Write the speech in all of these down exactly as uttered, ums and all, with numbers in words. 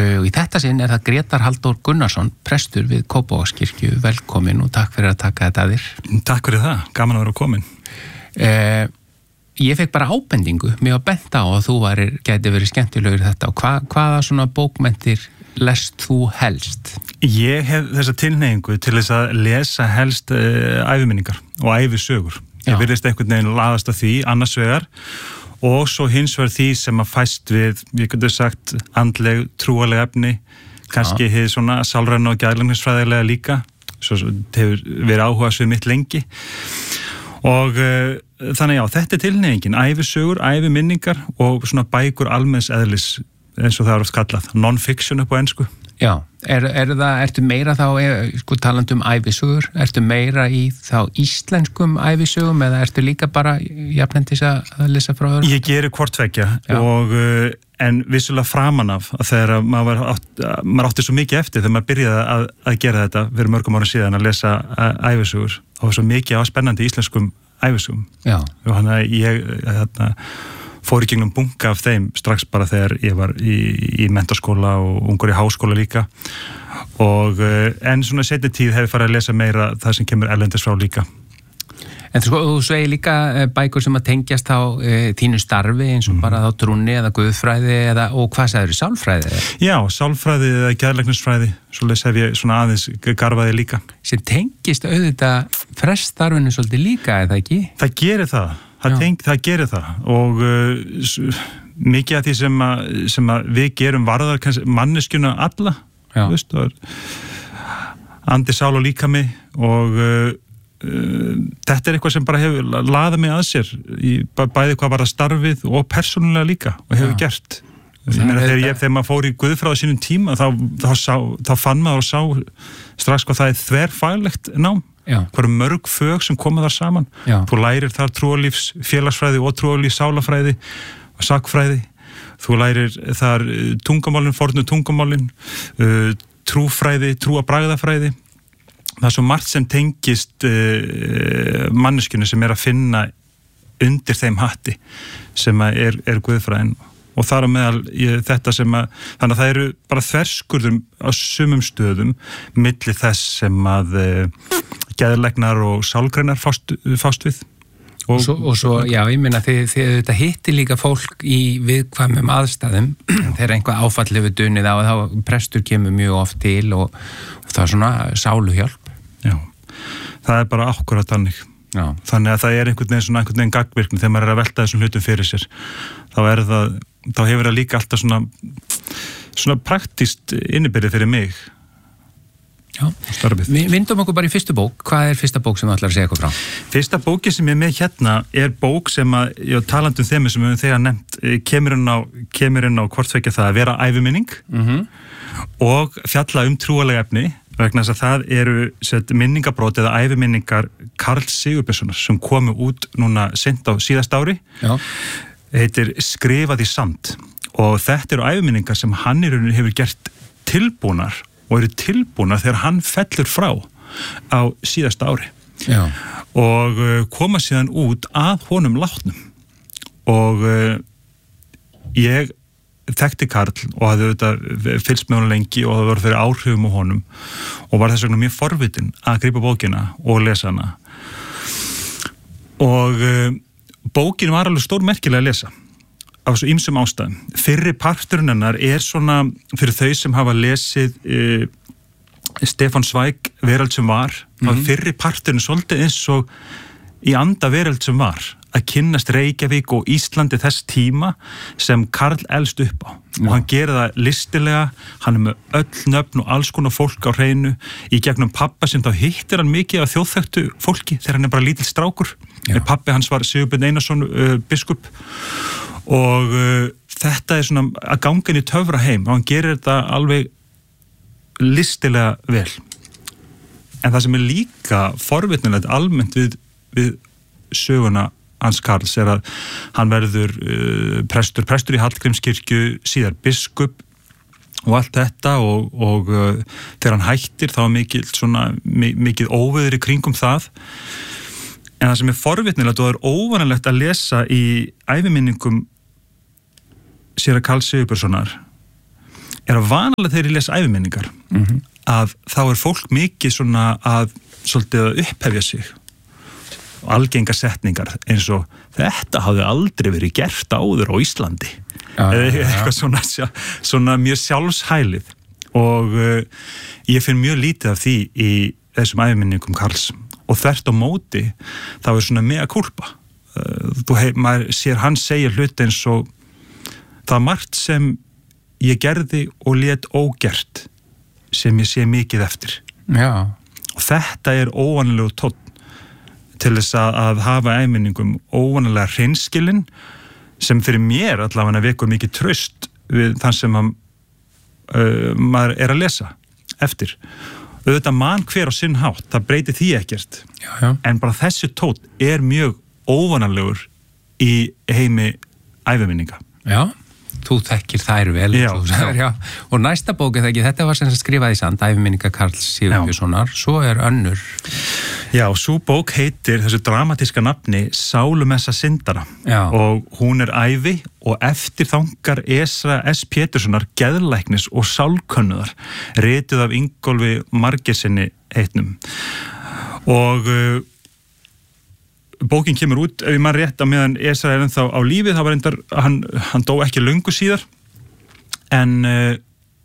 og í þetta sinn er það Grétar Halldór Gunnarsson, prestur við Kópavogskirkju. Velkomin og takk fyrir að taka þetta að þér. Takk fyrir það, gaman að vera komin. Uh, ég fekk bara ábendingu, mér var bent á að þú væri, gæti verið skemmtilegur í þetta og hva, hvaða svona bókmenntir lest þú helst? Ég hef þessa tilhneigingu til þess að lesa helst uh, æviminningar og ævisögur. Ég virðist einhvern veginn laðast að því, annars vegar, og svo hins vegar því sem að fæst við, ég getur sagt, andleg, trúaleg efni, kannski hefði svona sálræna og geðlæknisfræðilega líka, svo hefur verið áhuga svið mitt lengi. Og uh, þannig já, þetta er tilhneigingin, ævisögur, æviminningar og svona bækur almenns eðlis, eins og það er oft kallað, non-fiction upp á ensku. Já, er, er það, ertu meira þá, sko talandi um ævisögur, ertu meira í þá íslenskum ævisögum eða ertu líka bara jafnendis að lesa frá öðrum? Ég geri hvort tveggja og uh, en vissulega framan af að þegar maður, átt, maður átti svo mikið eftir þegar maður byrjaði að, að gera þetta fyrir mörgum ára síðan að lesa ævisögur og svo mikið á spennandi íslenskum ævisögum. Já. Og hann að ég þarna fór í gegnum bunga af þeim strax bara þegar ég var í, í menntaskóla og ungur í háskóla líka og en svona seinni tíð hef ég farið að lesa meira það sem kemur erlendis frá líka. En þú, þú segir líka bækur sem að tengjast á e, þínu starfi eins og mm. bara þá trúnni eða guðfræði eða, og hvað sagður, sálfræði? Já, sálfræði eða geðlæknisfræði, svoleiðis hef ég svona aðeins garfaði líka. Sem tengist auðvitað preststarfinu svolítið líka, eða ekki? Það gerir það. Það, teng, það gerir það og uh, mikið af því sem að, sem að við gerum varðar manneskjuna alla, veist, andi, sál og líkami og uh, uh, þetta er eitthvað sem bara hefur laðað mig að sér í bæði hvað var það starfið og persónulega líka og hefur Já. Gert. Ég meina, þegar, ég, þegar maður fór í guðfræði sínum tíma þá, þá, sá, þá fann maður og sá strax hvað það er þverfaglegt nám. Hverju mörg fög sem koma þar saman. Já. Þú lærir þar trúarlífs, félagsfræði og trúarlífs, sálafræði og sakfræði. Þú lærir þar tungumálin, fornu tungumálin, uh, trúfræði, trúabragðafræði. Það er svo margt sem tengist uh, manneskjunni sem er að finna undir þeim hatti sem er, er guðfræðin. Og þar á meðal ég, þetta sem að, þannig að það eru bara þverskurðum á sumum stöðum milli þess sem að e, geðlæknar og sálgreinar fást, fást við. Og, og, svo, og svo, já, ég meina, þið, þið þetta hittir líka fólk í viðkvæmum aðstæðum þegar einhvað áfall hefur dunnið á þá prestur kemur mjög oft til og, og það er svona sáluhjálp. Já, það er bara akkurat þannig. Já. Þannig að það er einhvern veginn svona einhvern veginn gagnvirkni þegar maður er að velta þessum hlutum fyrir sér. Þá er það þá hefur það líka alltaf svona svona praktískt innibyrði fyrir mig. Já, starfið. Við vindum okkur bara í fyrstu bók. Hvað er fyrsta bók sem þú ætlar að segja okkur frá? Fyrsta bóki sem ég er með hérna er bók sem að, já, talandi um þeim sem við höfum þegar nefnt, kemur inn á, kemur inn á hvort tvekja það að vera æviminning mm-hmm. og fjalla um trúaleg efni vegna þess að það eru set, minningabrót eða æviminningar Karl Sigurbjörnssonar sem komu út núna sent á síðast ári. Já. Heitir Skrifað í sand og þetta eru æviminningar sem hann í rauninni hefur gert tilbúnar og eru tilbúnar þegar hann fellur frá á síðasta ári. Já. Og koma síðan út að honum látnum og uh, ég þekkti Karl og hafði auðvitað fylgst með honum lengi og það var fyrir áhrifum á honum og var þess vegna mjög forvitin að grípa bókina og lesa hana og uh, bókin var alveg stórmerkilega að lesa af svo ýmsum ástæðum. Fyrri parturinn hennar er svona fyrir þau sem hafa lesið uh, Stefán Zweig Veröld sem var, mm-hmm. þá fyrri parturinn svolítið eins og í anda Veröld sem var að kynnast Reykjavík og Íslandi þess tíma sem Karl elst upp á. Já. Og hann gerir það listilega, hann er með öll nöfn og alls konar fólk á hreinu. Í gegnum pappa sem þá hittir hann mikið af þjóðþekktu fólki þegar hann er bara lítill strákur. Pappi hans var Sigurbjörn Einarsson uh, biskup og uh, þetta er svona að ganga inn í töfra heim og hann gerir þetta alveg listilega vel. En það sem er líka forvitnilegt almennt við, við söguna hans Karls er að hann verður uh, prestur, prestur í Hallgrímskirkju, síðar biskup og allt þetta og, og uh, þegar hann hættir þá er mikið, svona, mikið óveður í kringum það. En það sem er forvitnilegt og það er óvanalegt að lesa í æviminningum séra Karls Sigurbjörnssonar er að vanalega þegar ég les æviminningar mm-hmm. að þá er fólk mikið svona að svolítið að upphefja sig og algengar setningar eins og þetta hafði aldrei verið gert áður á Íslandi ja, eða eitthvað ja. svona, svona mjög sjálfshælið og uh, ég finn mjög lítið af því í þessum æviminningum Karls og þvert á móti þá er svona mega kulpa uh, þú hef, maður sér hann segja hluti eins og það margt sem ég gerði og lét ógert sem ég sé mikið eftir já. Og þetta er óvanalegu tónn til þess að, að hafa æminningum óvanalega hreinskilin sem fyrir mér allavega vekur mikið traust við þann sem að, uh, maður er að lesa eftir. Auðvitað mann hver á sinn hátt, það breytir því ekkert já, já. En bara þessi tónn er mjög óvanalegur í heimi æviminninga. Já. Þú þekkir þær vel já, já. Já. Og næsta bók er það ekki, þetta var sem skrifað í sand æviminninga Karls Sigurbjörnssonar, svo er önnur Já, svo bók heitir þessu dramatíska nafni Sálumessa syndara já. Og hún er ævi og eftirþankar Esra S. Péturssonar geðlæknis og sálkönnuðar rituð af Ingólfi Margeirssyni heitnum og uh, bókin kemur út, ef ég maður rétt að meðan Esra er ennþá á lífið, það var endar hann, hann dó ekki löngu síðar en uh,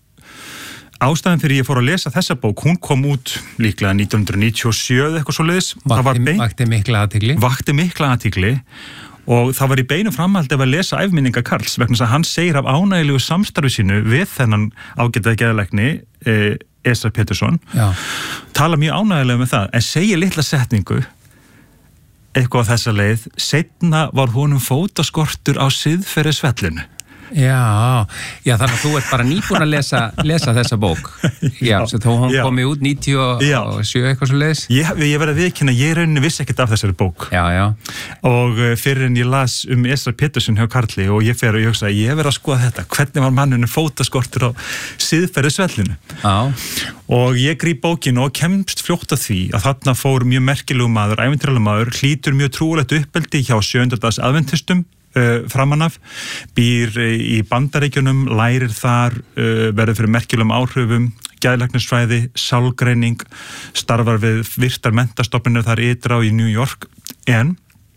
ástæðan fyrir ég fór að lesa þessa bók, hún kom út líklega nítján hundruð níutíu og sjö eða eitthvað svoleiðis vakti, vakti mikla athygli vakti mikla athygli og það var í beinu framhaldi að lesa æviminninga Karls vegna þess að hann segir af ánægilegu samstarfi sínu við þennan ágætaða geðlækni eh, Esra Pétursson tala mjög ánægilega með það en segir litla setningu eitthvað á þessa leið, seinna var honum fótaskortur á siðferðisvellinu. Já, já, þannig að þú ert bara nýbúin að lesa, lesa þessa bók. Já, já þó hún já. Komi út níutíu og sjö eitthvað svo leiðis. Ég, ég verði að viðkynna, ég rauninni vissi ekkert af þessari bók. Já, já. Og fyrir en ég las um Esra Pétursson hjá Karli og ég fer og ég hugsa, ég verði að skoða þetta, hvernig var mannunum fótaskortur á siðferðisvellinu. Já. Og ég gríp bókinu og kemst fljótt að því að þarna fór mjög merkilegu maður, ævintýralegu maður, hlýtur mjög trúlegt uppeldi hjá sjöundags adventistum uh, framanaf, býr í Bandaríkjunum, lærir þar, uh, verður fyrir merkilegum áhrifum, geðlæknisfræði, sálgreining, starfar við virtar menntastofnunir þar ytra á í New York, en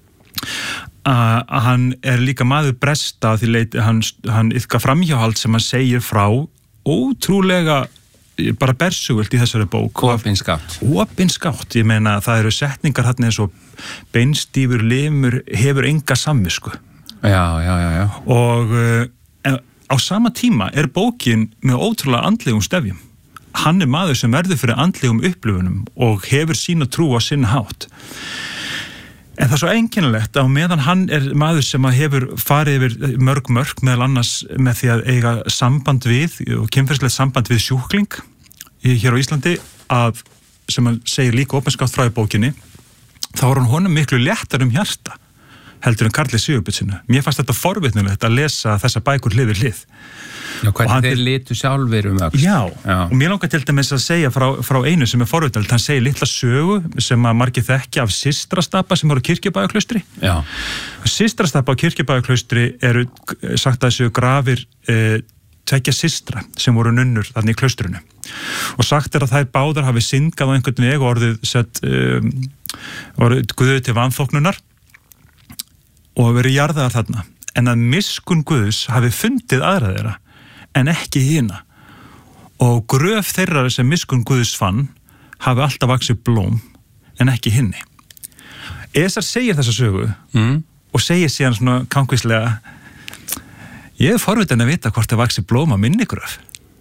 uh, hann er líka maður bresta því leiti, hann, hann yfka framhjáhald sem hann segir frá ótrúlega bara bersugult í þessari bók opinskátt opinskátt, ég meina það eru setningar hann eins og beinstífur limur hefur enga samvisku já, já, já, já. og uh, á sama tíma er bókin með ótrúlega andlegum stefjum hann er maður sem verður fyrir andlegum upplifunum og hefur sína trú á sinna hátt en það er svo einkennilegt að meðan hann er maður sem hefur farið yfir mörg mörg meðal annars með því að eiga samband við og kynferðislegt samband við sjúkling hér á Íslandi að sem hann segir líka opinskátt frá í bókinni þá er hann honum miklu léttar um hjarta heldur en Karli Sigurbjörnssonu. Mér fannst þetta forvitnilegt að lesa þessa bækur hlið við hlið. Já, hvernig þeir litu sjálfur um öll. Já, Já, og mér langar til dæmis að segja frá, frá einu sem er forvitnilegt. Hann segir litla sögu sem að margir þekkja af Systrastapa sem voru Kirkjubæjarklaustri. Já. Systrastapa og Kirkjubæjarklaustri eru sagt að þessu grafir eh, tveggja systra sem voru nunnur þannig í klaustrinu. Og sagt er að þær báðar hafi syngað á einhvern veg og orðið sett, um, orðið guðið til vanþóknunar og verið jarðaðar þarna, en að miskun Guðs hafi fundið aðra þeirra en ekki hina og gröf þeirra sem miskun Guðs fann hafi alltaf vaxið blóm en ekki hinni. Esar segir þessa sögu mm. og segir síðan svona kankvíslega ég er forvitin að vita hvort það vaxið blóm á minni gröf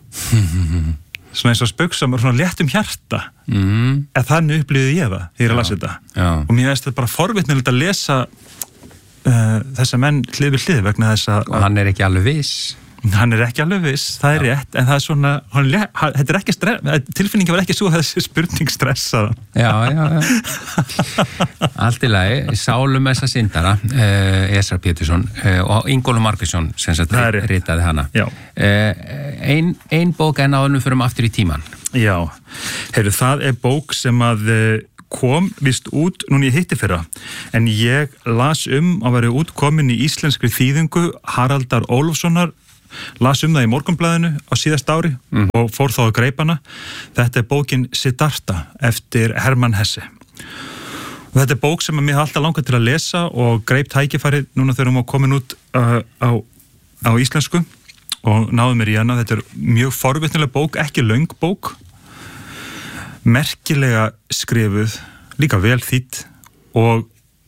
svona eins og spöksamur svona létt um hjarta mm. en þannig upplýði ég það þegar ég las þetta Já. Og mér finnst þetta bara forvitnilegt að lesa Uh, þessa menn hlið við hlið vegna þess að og hann er ekki alveg viss hann er ekki alveg viss, það er Já. Rétt en það er svona, hann, hann, þetta er ekki stress tilfinningi var ekki svo þessi spurning stressaða Já, já, já allt í lagi, Sálumessa syndara uh, Esra Pétursson uh, og Ingólfur Margeirsson sem sagt ritaði hana uh, ein, ein bók en áðurnum förum aftur í tíman Já, heyrðu, það er bók sem að uh, kom vist út núna í hitti fyrra en ég las um að vera útkomin í íslenskri þýðingu Haraldar Ólafssonar las um það í Morgunblaðinu á síðast ári mm. og fór þá að greipana. Þetta er bókin Siddhartha eftir Hermann Hesse. Og þetta er bók sem mér hafði alltaf langað til að lesa og greip tækifærið núna þegar hún var komin út uh, á, á íslensku og náði mér í hana. Þetta er mjög forvitnileg bók, ekki löng bók, merkilega skrifuð, líka vel þýdd og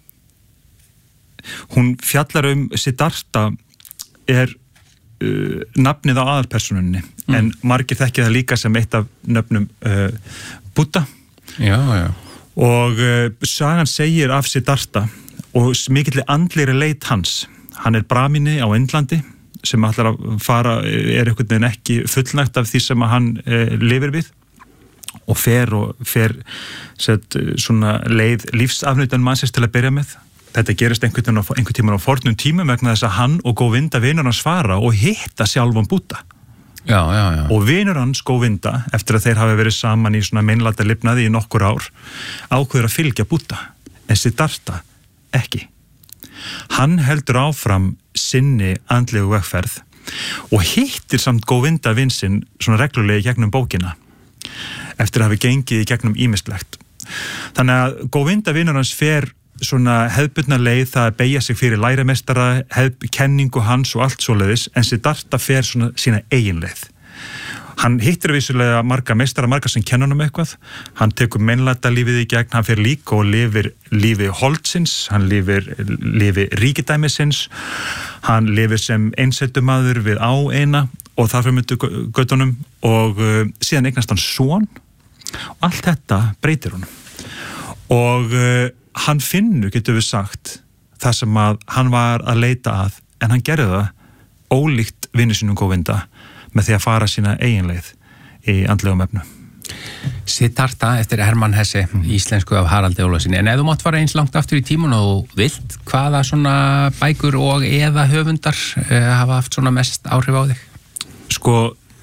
hún fjallar um Siddhartha er uh, nafnið á aðalpersónunni mm. en margir þekkja það líka sem eitt af nöfnum uh, Buddha. Já, já. Og uh, sagan segir af Siddhartha og mikilli andlegri leit hans. Hann er brahmini á Indlandi sem ætlar að fara, er einhvern veginn ekki fullnægt af því sem hann uh, lifir við og fer og fer set, svona leið lífsafnautan mannsins til að byrja með. Þetta gerist einhvern, einhvern tíman á fornum tímum vegna þess að hann og Govinda vinur hans fara og hitta sjálfan Buddha. Já, já, já. Og vinur hans Govinda, eftir að þeir hafi verið saman í svona meinlæta lifnaði í nokkur ár, ákveður að fylgja Buddha, en Siddhartha ekki. Hann heldur áfram sinni andlegu vegferð og hittir samt Govinda vinsinn svona reglulega í gegnum bókina, eftir að hafi gengið í gegnum ýmislegt. Þannig að Govinda vinur hans fer svona hefðbundna leið, það að beygja sig fyrir læramestara, hefð, kenningu hans og allt svoleiðis, en Siddhartha fer svona sína eigin leið. Hann hittir vissulega marga mestara, marga sem kenna honum eitthvað, hann tekur meinlæta lífið í gegn, hann fer líka og lifir lífi holdsins, hann lifir lífi ríkidæmisins, hann lifir sem einsettumaður við á eina og þar fyrir myndu göttunum og uh, síðan eignast hann son og allt þetta breytir honum. Og uh, hann finnur, getur við sagt, það sem að hann var að leita að, en hann gerði það ólíkt vinnu sínum Govinda með því að fara sína eigin leið í andlegum efnum. Siddhartha eftir Hermann Hesse, mm. íslensku af Haraldi Ólafssyni. En ef þú mátt fara eins langt aftur í tímun og þú vilt, hvaða svona bækur og eða höfundar uh, hafa haft svona mest áhrif á þig? Sko,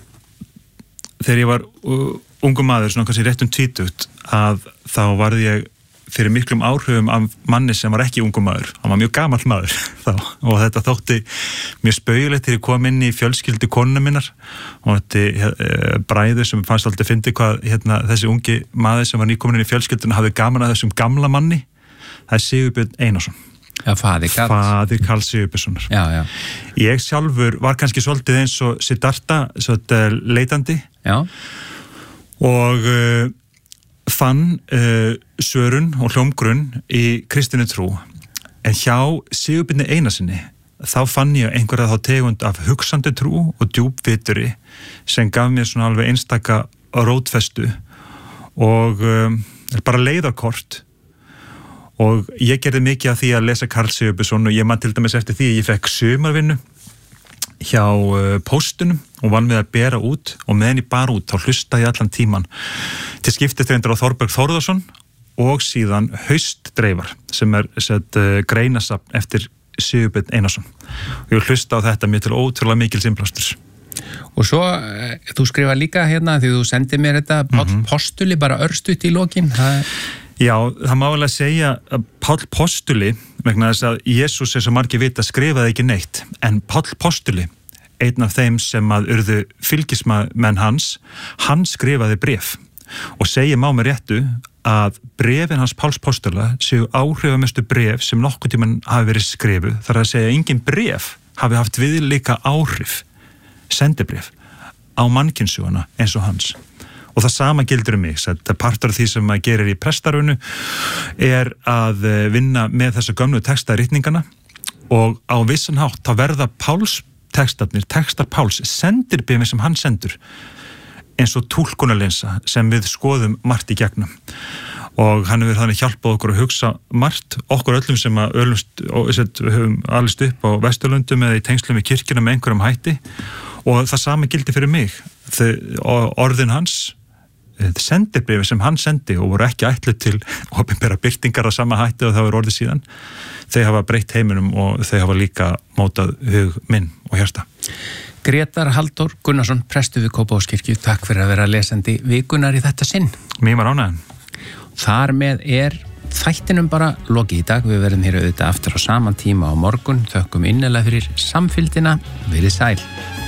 þegar ég var uh, ungu maður, svona kannski rétt um tvítugt, að þá varði ég fyrir miklum áhrifum af manni sem var ekki ungum maður. Hann var mjög gamall maður þá og þetta þótti mjög spaugilegt þegar ég kom inn í fjölskyldu konuna minnar og þetta e, bræður sem fannst alltaf fyndi hvað hérna, þessi ungi maður sem var nýkomin inn í fjölskylduna hafði gaman að þessum gamla manni. Það er Sigurbjörn Einarsson. Já, faðir Karls. Faðir Karls Sigurbjörnssonar. Já, já. Ég sjálfur var kannski svolítið eins og Siddhartha, svolítið leitandi. Já. Og uh, fann uh, svörun og hljómgrunn í kristinni trú, en hjá Sigurbirni Einarsssyni þá fann ég einhverja þá tegund af hugsandi trú og djúpvituri sem gaf mér svona alveg einstaka rótfestu og um, bara leiðarkort og ég gerði mikið af því að lesa Karl Sigurbjörnsson og ég man til dæmis eftir því að ég fekk sumarvinnu hjá uh, póstunum og vann við að bera út og meðan ég bar út þá hlustaði ég allan tíman til skiptist reyndar á Þorberg Þórðarsson og síðan Haustdreifar sem er sett uh, greinasafn eftir Sigurbjörn Einarsson og ég hlusta á þetta mjög til ótrúlega mikils innblástur. Og svo, uh, þú skrifa líka hérna því þú sendið mér þetta Páll mm-hmm. Postuli bara örstutt í lokin. Það... Já, það má vel að segja að Páll Postuli, vegna þess að Jesús er svo margir vita skrifaði ekki neitt, en Páll Postuli, einn af þeim sem að urðu fylgismenn hans, hann skrifaði bréf og segja má með réttu að bréfin hans Páls Postula séu áhrifamestu bréf sem nokkuð tímann hafi verið skrifuð, þar að segja að engin bréf hafi haft viðlíka áhrif, sendibréf, á mannkynssöguna eins og hans. Og það sama gildur um mig, þetta partur af því sem maður gerir í prestarunu er að vinna með þessa gömlu textaritningana og á vissan hátt þá verða Páls textarnir, textar Páls sendirbyrmi sem hann sendur eins og túlkunarlinsa sem við skoðum margt í gegnum og hann hefur þannig hjálpað okkur að hugsa margt, okkur öllum sem að ölumst, höfum alist upp á Vesturlöndum eða í tengslum með kirkjuna með einhverjum hætti og það sama gildi fyrir mig, Þau, orðin hans sendirbrefi sem hann sendi og voru ekki ætluð til opinbera birtingar á sama hætti og það voru orðið síðan þau hafa breytt heiminum og þau hafa líka mótað hug minn og hjarta. Grétar Halldór Gunnarsson, prestur við Kópavogskirkju, takk fyrir að vera lesandi vikunar í þetta sinn. Mér var ánægðan. Þar með er þættinum bara lokið í dag, við verðum hér auðvitað aftur á saman tíma á morgun, þökkum innilega fyrir samfylgdina, verið sæl.